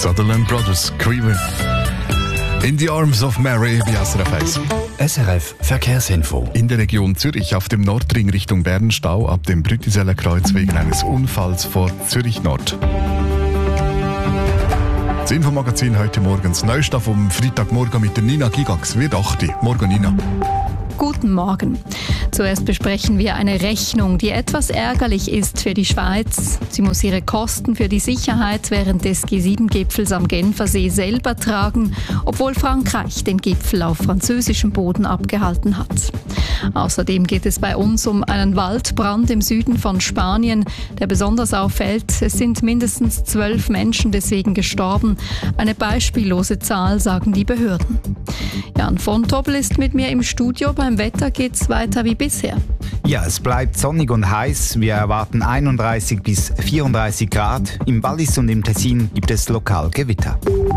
Sutherland Brothers, Creeper. In the Arms of Mary bei SRF 1. SRF Verkehrsinfo. In der Region Zürich auf dem Nordring Richtung Bern Stau ab dem Brütiseller Kreuz wegen eines Unfalls vor Zürich Nord. Das Infomagazin heute morgens. Neustart vom Freitagmorgen mit der Nina Gigax. Wird 8. Morgen, Nina. Guten Morgen. Zuerst besprechen wir eine Rechnung, die etwas ärgerlich ist für die Schweiz. Sie muss ihre Kosten für die Sicherheit während des G7-Gipfels am Genfersee selber tragen, obwohl Frankreich den Gipfel auf französischem Boden abgehalten hat. Außerdem geht es bei uns um einen Waldbrand im Süden von Spanien, der besonders auffällt. Es sind mindestens 12 Menschen deswegen gestorben. Eine beispiellose Zahl, sagen die Behörden. Jan von Tobel ist mit mir im Studio. Beim Wetter geht's weiter wie bisher. Ja, es bleibt sonnig und heiß. Wir erwarten 31 bis 34 Grad. Im Wallis und im Tessin gibt es lokal Gewitter.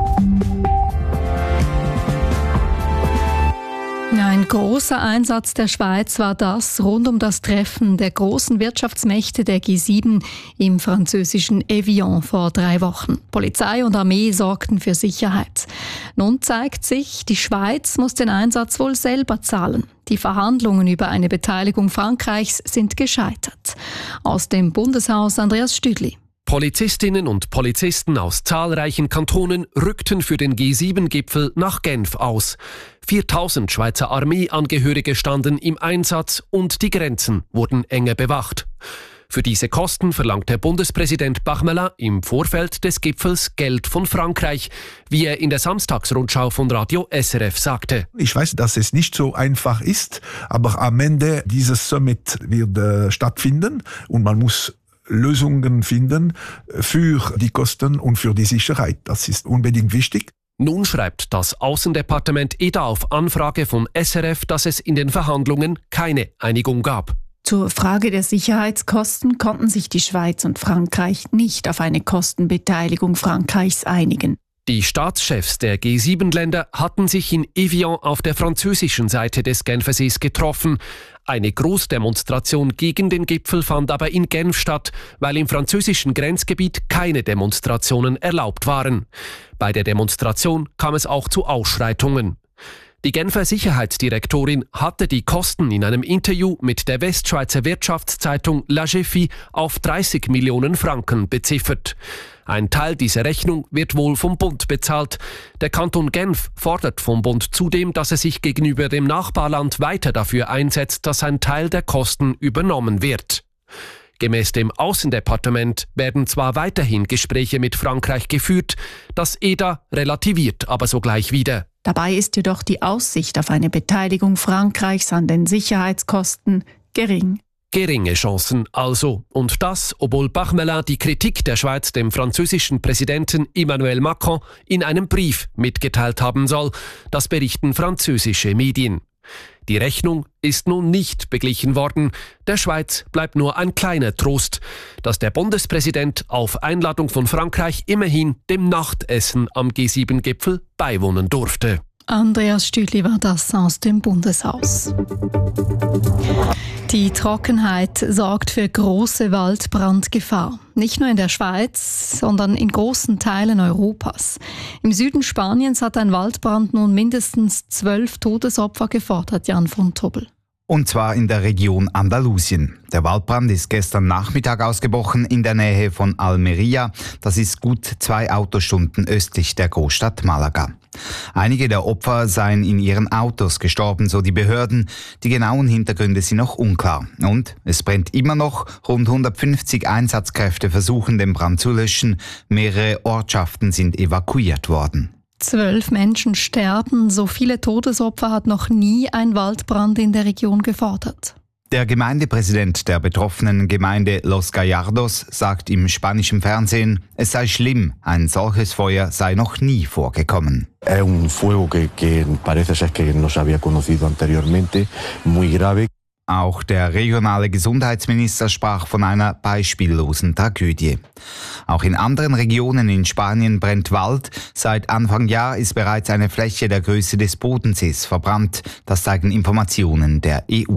Ein großer Einsatz der Schweiz war das rund um das Treffen der großen Wirtschaftsmächte der G7 im französischen Evian vor 3 Wochen. Polizei und Armee sorgten für Sicherheit. Nun zeigt sich, die Schweiz muss den Einsatz wohl selber zahlen. Die Verhandlungen über eine Beteiligung Frankreichs sind gescheitert. Aus dem Bundeshaus Andreas Stüdli. Polizistinnen und Polizisten aus zahlreichen Kantonen rückten für den G7-Gipfel nach Genf aus. 4000 Schweizer Armeeangehörige standen im Einsatz und die Grenzen wurden enger bewacht. Für diese Kosten verlangte Bundespräsident Bachmelin im Vorfeld des Gipfels Geld von Frankreich, wie er in der Samstagsrundschau von Radio SRF sagte. Ich weiß, dass es nicht so einfach ist, aber am Ende dieses Summit wird stattfinden und man muss Lösungen finden für die Kosten und für die Sicherheit. Das ist unbedingt wichtig. Nun schreibt das Außendepartement EDA auf Anfrage von SRF, dass es in den Verhandlungen keine Einigung gab. Zur Frage der Sicherheitskosten konnten sich die Schweiz und Frankreich nicht auf eine Kostenbeteiligung Frankreichs einigen. Die Staatschefs der G7-Länder hatten sich in Evian auf der französischen Seite des Genfersees getroffen. Eine Großdemonstration gegen den Gipfel fand aber in Genf statt, weil im französischen Grenzgebiet keine Demonstrationen erlaubt waren. Bei der Demonstration kam es auch zu Ausschreitungen. Die Genfer Sicherheitsdirektorin hatte die Kosten in einem Interview mit der Westschweizer Wirtschaftszeitung La GFI auf 30 Millionen Franken beziffert. Ein Teil dieser Rechnung wird wohl vom Bund bezahlt. Der Kanton Genf fordert vom Bund zudem, dass er sich gegenüber dem Nachbarland weiter dafür einsetzt, dass ein Teil der Kosten übernommen wird. Gemäß dem Außendepartement werden zwar weiterhin Gespräche mit Frankreich geführt, das EDA relativiert aber sogleich wieder. Dabei ist jedoch die Aussicht auf eine Beteiligung Frankreichs an den Sicherheitskosten gering. Geringe Chancen also. Und das, obwohl Bachmelin die Kritik der Schweiz dem französischen Präsidenten Emmanuel Macron in einem Brief mitgeteilt haben soll. Das berichten französische Medien. Die Rechnung ist nun nicht beglichen worden. Der Schweiz bleibt nur ein kleiner Trost, dass der Bundespräsident auf Einladung von Frankreich immerhin dem Nachtessen am G7-Gipfel beiwohnen durfte. Andreas Stüdli war das aus dem Bundeshaus. Die Trockenheit sorgt für große Waldbrandgefahr. Nicht nur in der Schweiz, sondern in großen Teilen Europas. Im Süden Spaniens hat ein Waldbrand nun mindestens 12 Todesopfer gefordert, Jan von Tobel. Und zwar in der Region Andalusien. Der Waldbrand ist gestern Nachmittag ausgebrochen in der Nähe von Almería. Das ist gut 2 Autostunden östlich der Großstadt Malaga. Einige der Opfer seien in ihren Autos gestorben, so die Behörden. Die genauen Hintergründe sind noch unklar. Und es brennt immer noch. Rund 150 Einsatzkräfte versuchen, den Brand zu löschen. Mehrere Ortschaften sind evakuiert worden. 12 Menschen sterben. So viele Todesopfer hat noch nie ein Waldbrand in der Region gefordert. Der Gemeindepräsident der betroffenen Gemeinde Los Gallardos sagt im spanischen Fernsehen, es sei schlimm, ein solches Feuer sei noch nie vorgekommen. Es un fuego que parece ser que no se había conocido anteriormente, muy grave. Auch der regionale Gesundheitsminister sprach von einer beispiellosen Tragödie. Auch in anderen Regionen in Spanien brennt Wald. Seit Anfang Jahr ist bereits eine Fläche der Größe des Bodensees verbrannt. Das zeigen Informationen der EU.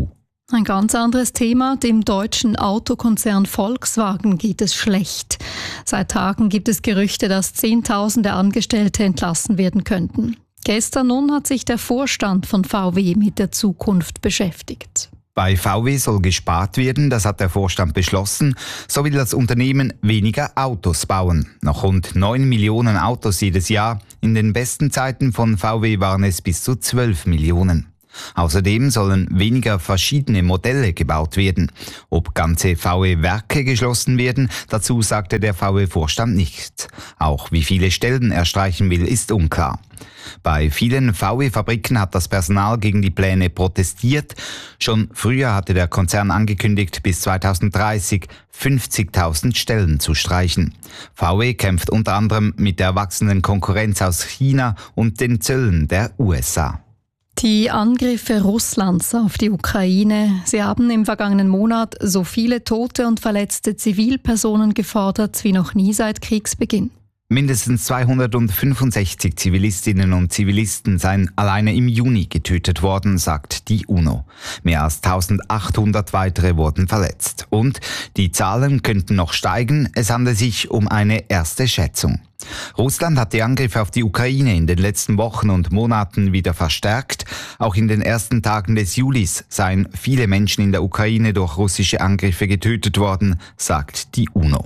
Ein ganz anderes Thema. Dem deutschen Autokonzern Volkswagen geht es schlecht. Seit Tagen gibt es Gerüchte, dass Zehntausende Angestellte entlassen werden könnten. Gestern nun hat sich der Vorstand von VW mit der Zukunft beschäftigt. Bei VW soll gespart werden, das hat der Vorstand beschlossen. So will das Unternehmen weniger Autos bauen. Noch rund 9 Millionen Autos jedes Jahr. In den besten Zeiten von VW waren es bis zu 12 Millionen. Außerdem sollen weniger verschiedene Modelle gebaut werden. Ob ganze VW-Werke geschlossen werden, dazu sagte der VW-Vorstand nichts. Auch wie viele Stellen er streichen will, ist unklar. Bei vielen VW-Fabriken hat das Personal gegen die Pläne protestiert. Schon früher hatte der Konzern angekündigt, bis 2030 50.000 Stellen zu streichen. VW kämpft unter anderem mit der wachsenden Konkurrenz aus China und den Zöllen der USA. Die Angriffe Russlands auf die Ukraine, sie haben im vergangenen Monat so viele tote und verletzte Zivilpersonen gefordert wie noch nie seit Kriegsbeginn. Mindestens 265 Zivilistinnen und Zivilisten seien alleine im Juni getötet worden, sagt die UNO. Mehr als 1800 weitere wurden verletzt. Und die Zahlen könnten noch steigen. Es handelt sich um eine erste Schätzung. Russland hat die Angriffe auf die Ukraine in den letzten Wochen und Monaten wieder verstärkt. Auch in den ersten Tagen des Julis seien viele Menschen in der Ukraine durch russische Angriffe getötet worden, sagt die UNO.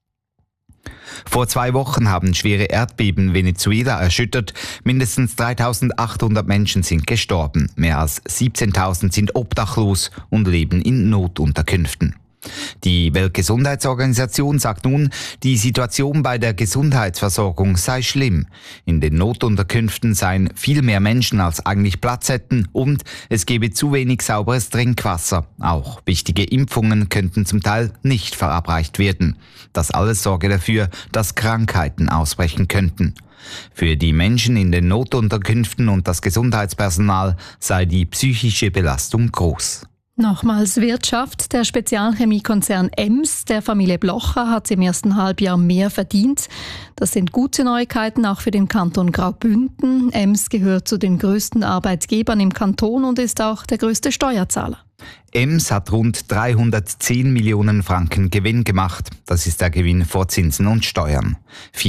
Vor 2 Wochen haben schwere Erdbeben Venezuela erschüttert. Mindestens 3.800 Menschen sind gestorben. Mehr als 17.000 sind obdachlos und leben in Notunterkünften. Die Weltgesundheitsorganisation sagt nun, die Situation bei der Gesundheitsversorgung sei schlimm. In den Notunterkünften seien viel mehr Menschen, als eigentlich Platz hätten, und es gebe zu wenig sauberes Trinkwasser. Auch wichtige Impfungen könnten zum Teil nicht verabreicht werden. Das alles sorge dafür, dass Krankheiten ausbrechen könnten. Für die Menschen in den Notunterkünften und das Gesundheitspersonal sei die psychische Belastung groß. Nochmals Wirtschaft. Der Spezialchemiekonzern EMS der Familie Blocher hat im ersten Halbjahr mehr verdient. Das sind gute Neuigkeiten auch für den Kanton Graubünden. EMS gehört zu den größten Arbeitgebern im Kanton und ist auch der größte Steuerzahler. EMS hat rund 310 Millionen Franken Gewinn gemacht. Das ist der Gewinn vor Zinsen und Steuern.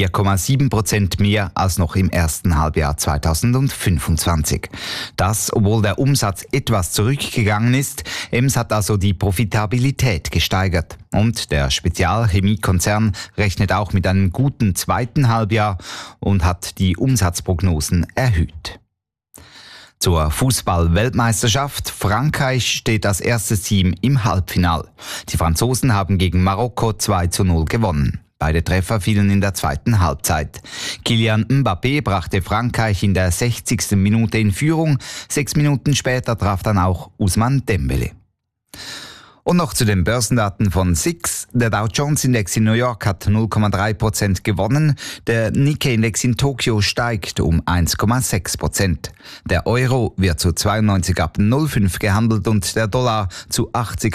4,7% mehr als noch im ersten Halbjahr 2025. Das, obwohl der Umsatz etwas zurückgegangen ist. EMS hat also die Profitabilität gesteigert. Und der Spezialchemiekonzern rechnet auch mit einem guten zweiten Halbjahr und hat die Umsatzprognosen erhöht. Zur Fußball-Weltmeisterschaft. Frankreich steht als erstes Team im Halbfinale. Die Franzosen haben gegen Marokko 2:0 gewonnen. Beide Treffer fielen in der zweiten Halbzeit. Kylian Mbappé brachte Frankreich in der 60. Minute in Führung. 6 Minuten später traf dann auch Ousmane Dembélé. Und noch zu den Börsendaten von SIX. Der Dow Jones Index in New York hat 0,3% gewonnen. Der Nikkei-Index in Tokio steigt um 1,6%. Der Euro wird zu 92,05 gehandelt und der Dollar zu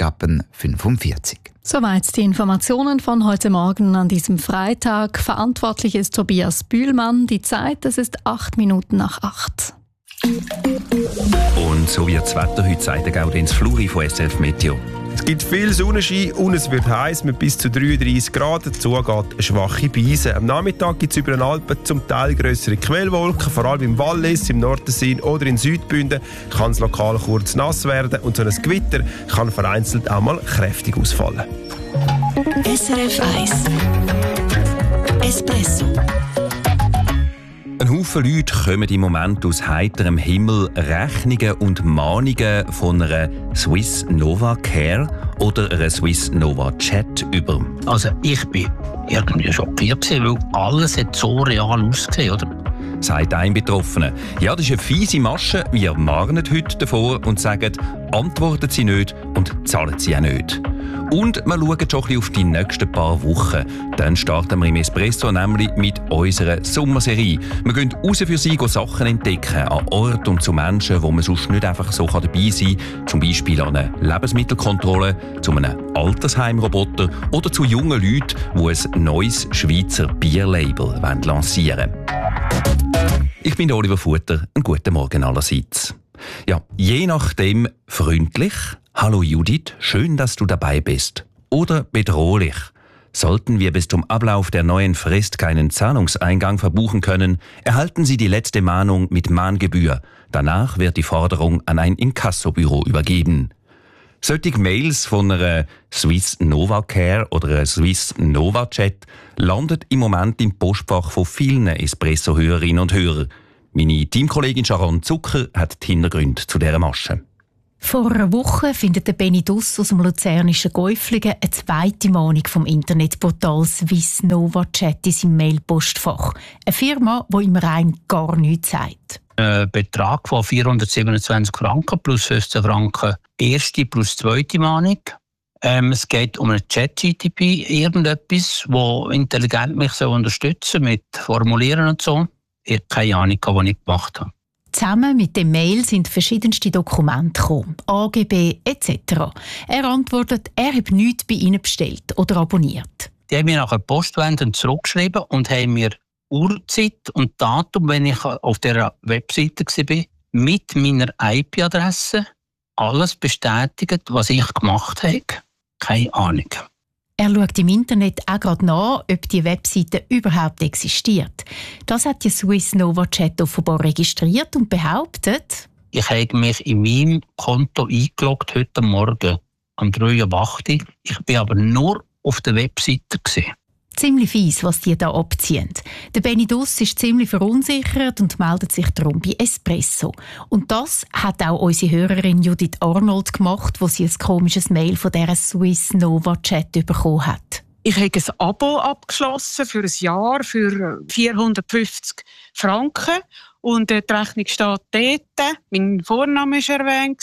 80,45. Soweit die Informationen von heute Morgen an diesem Freitag. Verantwortlich ist Tobias Bühlmann. Die Zeit, es ist 8:08. Und so wird das Wetter heute, sagt der Gaudenz Fluri von SRF Meteo. Es gibt viel Sonnenschein und es wird heiß mit bis zu 33 Grad. Dazu geht eine schwache Brise. Am Nachmittag gibt es über den Alpen zum Teil grössere Quellwolken. Vor allem im Wallis, im Nordtessin oder in Südbünden kann es lokal kurz nass werden. Und so ein Gewitter kann vereinzelt auch mal kräftig ausfallen. SRF 1 Espresso. Ein Haufen Leute kommen im Moment aus heiterem Himmel Rechnungen und Mahnungen von einer Swiss Nova Care oder einer Swiss Nova Chat über. Also ich bin irgendwie schockiert, weil alles hat so real ausgesehen, oder? Sagt ein Betroffener. Ja, das ist eine fiese Masche. Wir warnen heute davor und sagen, antworten Sie nicht und zahlen Sie auch nicht. Und wir schauen schon ein bisschen auf die nächsten paar Wochen. Dann starten wir im Espresso nämlich mit unserer Sommerserie. Wir gehen raus für Sie, Sachen entdecken, an Orten und zu Menschen, wo man sonst nicht einfach so dabei sein kann. Zum Beispiel an einer Lebensmittelkontrolle, zu einem Altersheimroboter oder zu jungen Leuten, die ein neues Schweizer Bierlabel lancieren wollen. Ich bin Oliver Futter. Einen guten Morgen allerseits. Ja, je nachdem freundlich, Hallo Judith, schön, dass du dabei bist. Oder bedrohlich. Sollten wir bis zum Ablauf der neuen Frist keinen Zahlungseingang verbuchen können, erhalten Sie die letzte Mahnung mit Mahngebühr. Danach wird die Forderung an ein Inkassobüro übergeben. Solche Mails von einer Swiss NovaCare oder einer Swiss NovaChat landen im Moment im Postfach von vielen Espresso-Hörerinnen und Hörern. Meine Teamkollegin Sharon Zucker hat die Hintergründe zu dieser Masche. Vor einer Woche findet der Benny Duss aus dem luzernischen Gäuflingen eine zweite Mahnung vom Internetportal Swiss NovaChat in seinem Mailpostfach. Eine Firma, die ihm rein gar nichts sagt. Ein Betrag von 427 Franken plus 15 Franken erste plus zweite Mahnung. Es geht um ein Chat-GTP, irgendetwas, das intelligent mich so unterstützen mit Formulieren und so. Ich habe keine Ahnung, was ich gemacht habe. Zusammen mit dem Mail sind verschiedenste Dokumente gekommen, AGB etc. Er antwortet, er habe nichts bei ihnen bestellt oder abonniert. Die haben mir nachher postwendend zurückgeschrieben und haben mir Uhrzeit und Datum, wenn ich auf der Webseite war, mit meiner IP-Adresse alles bestätigt, was ich gemacht habe. Keine Ahnung. Er schaut im Internet auch gerade nach, ob die Webseite überhaupt existiert. Das hat die Swiss NovaChat offenbar registriert und behauptet, ich habe mich in meinem Konto eingeloggt heute Morgen um 3:08 Uhr. Ich war aber nur auf der Webseite. Ziemlich fies, was die da abziehen. Der Benny Duss ist ziemlich verunsichert und meldet sich darum bei Espresso. Und das hat auch unsere Hörerin Judith Arnold gemacht, wo sie ein komisches Mail von dieser Swiss NovaChat bekommen hat. Ich habe ein Abo abgeschlossen für ein Jahr für 450 Franken. Und die Rechnung steht dort. Mein Vorname war erwähnt.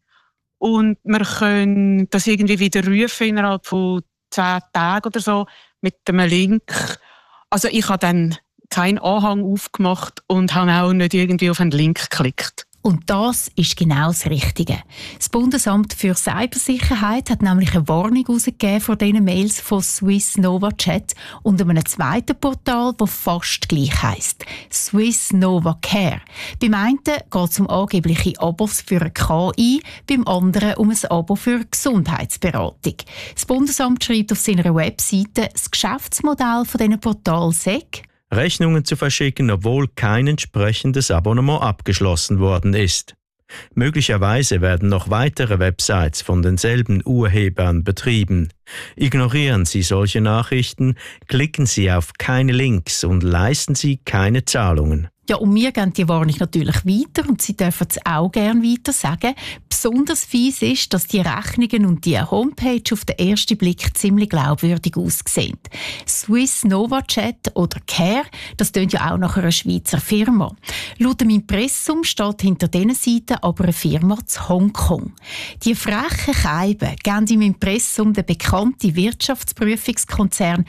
Und wir können das irgendwie wieder rufen innerhalb von 10 Tagen oder so. Mit einem Link. Also ich habe dann keinen Anhang aufgemacht und habe auch nicht irgendwie auf einen Link geklickt. Und das ist genau das Richtige. Das Bundesamt für Cybersicherheit hat nämlich eine Warnung herausgegeben vor diesen Mails von Swiss NovaChat und einem zweiten Portal, das fast gleich heisst: Swiss NovaCare. Beim einen geht es um angebliche Abos für eine KI, beim anderen um ein Abo für Gesundheitsberatung. Das Bundesamt schreibt auf seiner Webseite, das Geschäftsmodell von diesen Portalen sei: Rechnungen zu verschicken, obwohl kein entsprechendes Abonnement abgeschlossen worden ist. Möglicherweise werden noch weitere Websites von denselben Urhebern betrieben. Ignorieren Sie solche Nachrichten, klicken Sie auf keine Links und leisten Sie keine Zahlungen. Ja, und wir geben die Warnung natürlich weiter und Sie dürfen es auch gerne weiter sagen. Besonders fies ist, dass die Rechnungen und die Homepage auf den ersten Blick ziemlich glaubwürdig aussehen. Swiss NovaChat oder Care, das tönt ja auch nach einer Schweizer Firma. Laut dem Impressum steht hinter diesen Seiten aber eine Firma zu Hongkong. Die frechen Keiben geben im Impressum den bekannten Wirtschaftsprüfungskonzern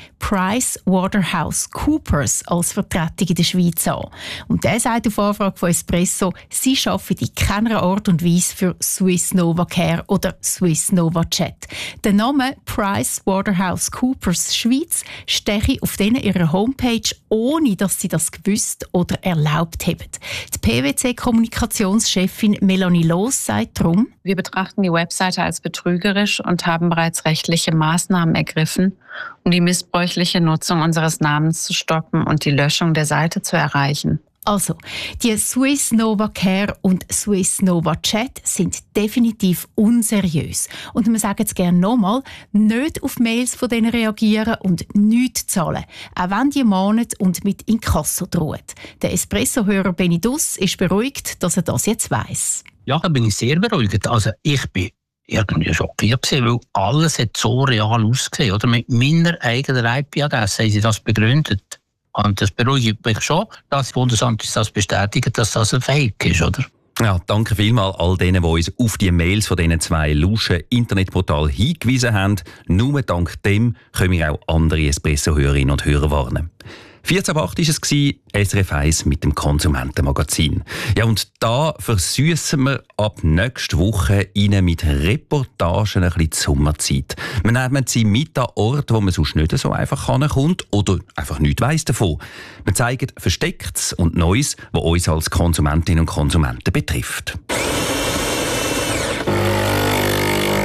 PricewaterhouseCoopers als Vertretung in der Schweiz an. Und der sagt auf Anfrage von Espresso, sie arbeiten in keiner Art und Weise für Swiss NovaCare oder Swiss NovaChat. Der Name PricewaterhouseCoopers Schweiz stehe auf ihrer Homepage, ohne dass sie das gewusst oder erlaubt haben. Die PwC-Kommunikationschefin Melanie Loos sagt darum: Wir betrachten die Webseite als betrügerisch und haben bereits rechtliche Maßnahmen ergriffen, um die missbräuchliche Nutzung unseres Namens zu stoppen und die Löschung der Seite zu erreichen. Also, die Swiss NovaCare und Swiss NovaChat sind definitiv unseriös. Und wir sagen es gerne nochmal, nicht auf Mails von denen reagieren und nichts zahlen, auch wenn die mahnen und mit Inkasso drohen. Der Espresso-Hörer Benny Duss ist beruhigt, dass er das jetzt weiss. Ja, da bin ich sehr beruhigt. Also ich bin irgendwie schockiert gewesen, weil alles hat so real ausgesehen. Oder? Mit meiner eigenen IP-Adresse haben sie das begründet. Und das beruhigt mich schon, dass das Bundesamt uns das bestätigt, dass das ein Fake ist, oder? Ja, danke vielmals all denen, die uns auf die Mails von diesen zwei luschen Internetportalen hingewiesen haben. Nur dank dem können wir auch andere Espresso-Hörerinnen und Hörer warnen. 14 ab 8 war es, SRF 1 mit dem Konsumentenmagazin. Ja, und da versüssen wir ab nächster Woche Ihnen mit Reportagen ein bisschen die Sommerzeit. Wir nehmen Sie mit an Orte, wo man sonst nicht so einfach kommt oder einfach nichts weiss davon. Wir zeigen Verstecktes und Neues, was uns als Konsumentinnen und Konsumenten betrifft.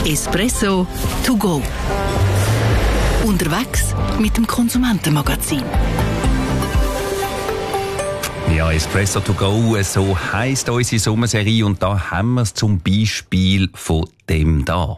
Espresso to go. Unterwegs mit dem Konsumentenmagazin. Ja, Espresso to go, so heisst unsere Sommerserie. Und da haben wir es zum Beispiel von dem da.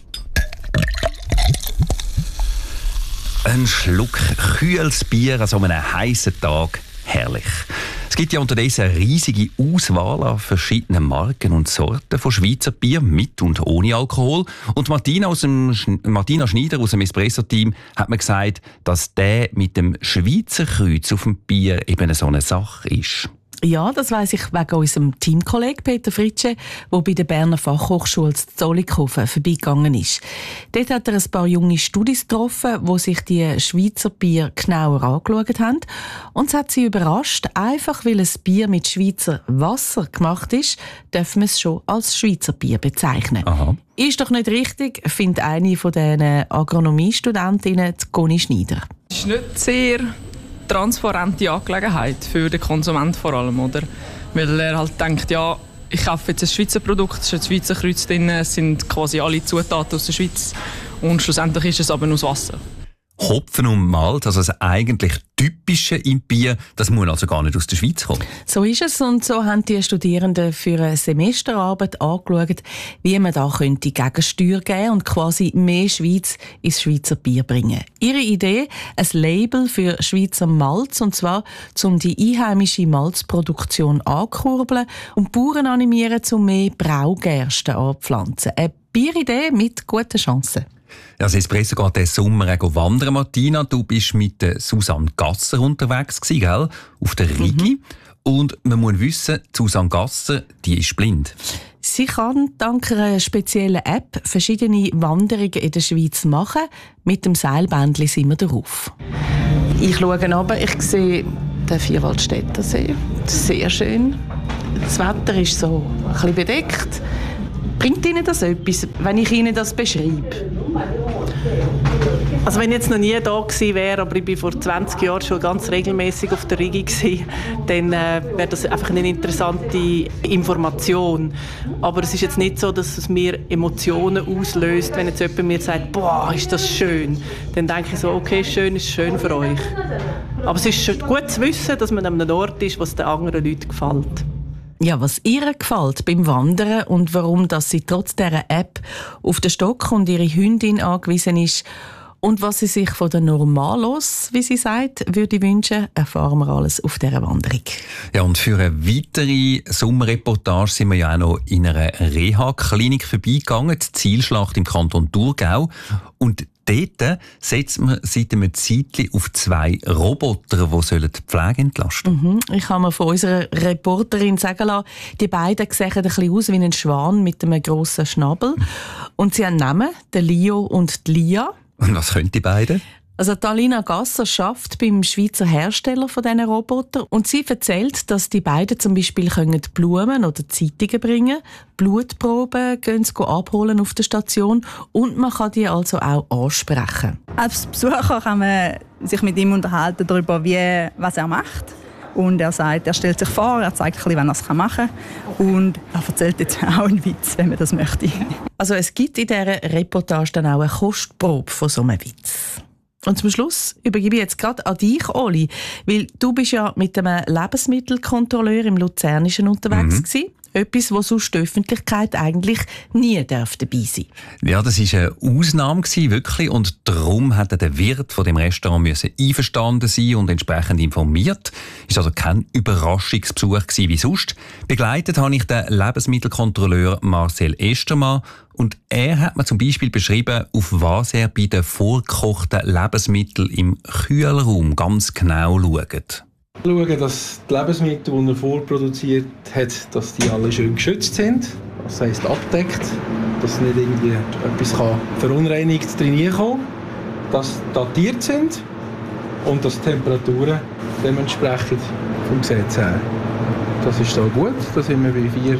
Ein Schluck kühles Bier an so einem heißen Tag. Herrlich. Es gibt ja unterdessen eine riesige Auswahl an verschiedenen Marken und Sorten von Schweizer Bier mit und ohne Alkohol. Und Martina Schneider aus dem Espresso-Team hat mir gesagt, dass der mit dem Schweizer Kreuz auf dem Bier eben so eine Sache ist. Ja, das weiss ich wegen unserem Teamkollegen Peter Fritsche, der bei der Berner Fachhochschule zu Zollikofen vorbeigegangen ist. Dort hat er ein paar junge Studis getroffen, die sich die Schweizer Bier genauer angeschaut haben. Und es hat sie überrascht, einfach weil ein Bier mit Schweizer Wasser gemacht ist, dürfen wir es schon als Schweizer Bier bezeichnen. Aha. Ist doch nicht richtig, findet eine von diesen Agronomiestudentinnen, Conny Schneider. Es ist nicht sehr transparente Angelegenheit für den Konsument vor allem, oder? Weil er halt denkt, ja, ich kaufe jetzt ein Schweizer Produkt, es ist ein Schweizer Kreuz drin, es sind quasi alle Zutaten aus der Schweiz und schlussendlich ist es aber nur das Wasser. Hopfen und Malz, also das eigentlich Typische im Bier, das muss also gar nicht aus der Schweiz kommen. So ist es und so haben die Studierenden für eine Semesterarbeit angeschaut, wie man da könnte Gegensteuer geben und quasi mehr Schweiz ins Schweizer Bier bringen. Ihre Idee, ein Label für Schweizer Malz, und zwar um die einheimische Malzproduktion anzukurbeln und Bauern animieren, um mehr Braugersten anzupflanzen. Eine Bieridee mit guten Chancen. Ja, das Espresso geht diesen Sommer auch wandern, Martina. Du bist mit Susanne Gasser unterwegs gewesen, gell? Auf der Rigi. Und man muss wissen, Susanne Gasser, die ist blind. Sie kann dank einer speziellen App verschiedene Wanderungen in der Schweiz machen. Mit dem Seilbändchen sind wir drauf. Ich schaue runter, ich sehe den Vierwaldstätter See. Sehr schön. Das Wetter ist so ein bisschen bedeckt. Bringt Ihnen das etwas, wenn ich Ihnen das beschreibe? Also wenn ich jetzt noch nie da gewesen wäre, aber ich war vor 20 Jahren schon ganz regelmäßig auf der Rigi gewesen, dann wäre das einfach eine interessante Information. Aber es ist jetzt nicht so, dass es mir Emotionen auslöst, wenn jetzt jemand mir sagt, boah, ist das schön. Dann denke ich so, okay, schön ist schön für euch. Aber es ist gut zu wissen, dass man an einem Ort ist, was den anderen Leuten gefällt. Ja, was ihr gefällt beim Wandern und warum dass sie trotz dieser App auf den Stock und ihre Hündin angewiesen ist und was sie sich von der Normalos, wie sie sagt, würde wünschen, erfahren wir alles auf dieser Wanderung. Ja, und für eine weitere Sommerreportage sind wir ja auch noch in einer Reha-Klinik vorbeigegangen, die Zielschlacht im Kanton Thurgau. Und dort setzt man seit einem Zeitchen auf 2 Roboter, die die Pflege entlasten sollen. Ich habe mir von unserer Reporterin sagen lassen, die beiden sehen ein bisschen aus wie ein Schwan mit einem grossen Schnabel. Und sie haben Namen, der Leo und die Lia. Und was können die beiden? Also Alina Gasser arbeitet beim Schweizer Hersteller von diesen Robotern und sie erzählt, dass die beiden zum Beispiel Blumen oder Zeitungen bringen können, Blutproben gehen sie abholen auf der Station und man kann die also auch ansprechen. Als Besucher kann man sich mit ihm unterhalten darüber, was er macht. Und er sagt, er stellt sich vor, er zeigt ein bisschen, wann er es machen kann. Und er erzählt jetzt auch einen Witz, wenn man das möchte. Also es gibt in dieser Reportage dann auch eine Kostprobe von so einem Witz. Und zum Schluss übergebe ich jetzt gerade an dich, Oli, weil du bist ja mit einem Lebensmittelkontrolleur im Luzernischen unterwegs gewesen. Etwas, was sonst die Öffentlichkeit eigentlich nie dabei sein. Ja, das war eine Ausnahme, wirklich. Und darum hat der Wirt von dem Restaurant einverstanden sein und entsprechend informiert. Es war also kein Überraschungsbesuch wie sonst. Begleitet habe ich den Lebensmittelkontrolleur Marcel Estermann. Und er hat mir zum Beispiel beschrieben, auf was er bei den vorgekochten Lebensmitteln im Kühlraum ganz genau schaut. Schauen, dass die Lebensmittel, die er vorproduziert hat, dass die alle schön geschützt sind. Das heisst abdeckt, dass nicht irgendwie etwas verunreinigt drin kommen kann. Dass datiert sind und dass die Temperaturen dementsprechend vom Gesetz her. Das ist da gut. Da sind wir bei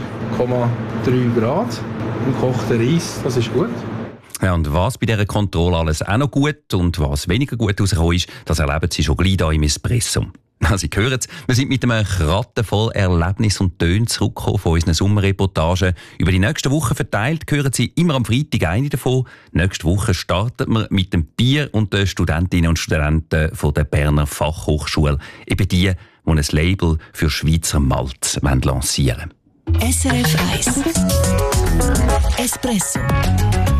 4,3 Grad. Im gekochten Reis, das ist gut. Ja, und was bei dieser Kontrolle alles auch noch gut und was weniger gut rausgekommen ist, das erleben Sie schon gleich hier im Espresso. Sie hören es, wir sind mit einem Kratten voll Erlebnis und Tönen zurückgekommen von unseren Sommerreportagen. Über die nächsten Wochen verteilt hören Sie immer am Freitag eine davon. Nächste Woche startet wir mit dem Bier und den Studentinnen und Studenten von der Berner Fachhochschule. Eben die ein Label für Schweizer Malt lancieren wollen. SRF 1 Espresso